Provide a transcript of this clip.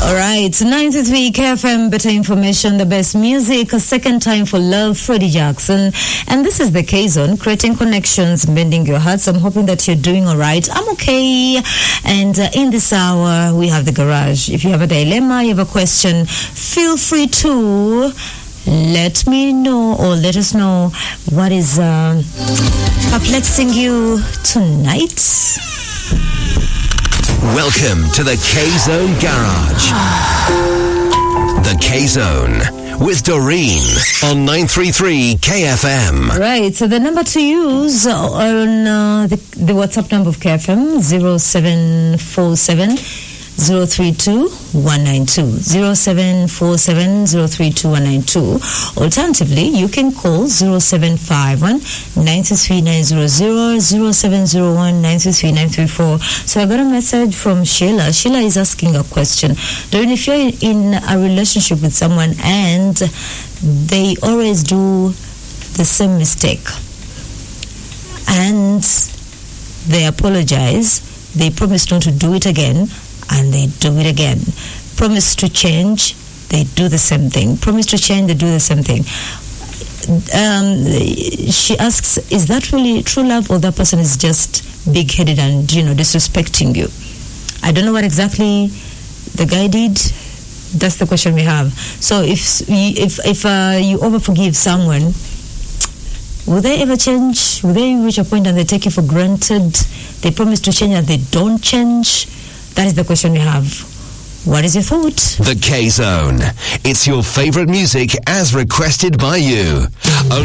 Alright, 93 KFM, better information, the best music, a second time for love, Freddie Jackson. And this is the K-Zone, creating connections, mending your hearts. I'm hoping that you're doing alright. I'm okay. And in this hour, we have the garage. If you have a dilemma, you have a question, feel free to let me know or let us know what is perplexing you tonight. Welcome to the K-Zone Garage. The K-Zone with Doreen on 933 KFM. Right, so the number to use on the WhatsApp number of KFM, 0747 032 192 0747 032 192. Alternatively, you can call 0751 933 900 0701 933 934. So I got a message from Sheila. Sheila is asking a question. Doreen, if you're in a relationship with someone and they always do the same mistake and they apologize, they promise not to do it again, and they do it again. Promise to change, they do the same thing. Promise to change, they do the same thing. She asks, is that really true love, or that person is just big-headed and, disrespecting you? I don't know what exactly the guy did. That's the question we have. So if you over-forgive someone, will they ever change? Will they reach a point and they take you for granted? They promise to change and they don't change? That is the question we have. What is your thought? The K-Zone. It's your favorite music as requested by you.